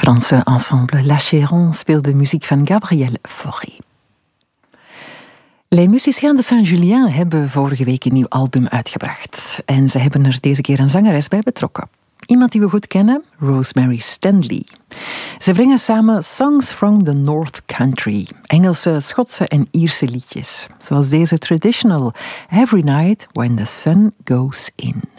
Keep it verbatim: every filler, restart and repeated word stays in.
Franse ensemble La Chéron speelde muziek van Gabriel Fauré. Les Musiciens de Saint-Julien hebben vorige week een nieuw album uitgebracht. En ze hebben er deze keer een zangeres bij betrokken. Iemand die we goed kennen, Rosemary Stanley. Ze brengen samen Songs from the North Country. Engelse, Schotse en Ierse liedjes. Zoals deze traditional Every Night When the Sun Goes In.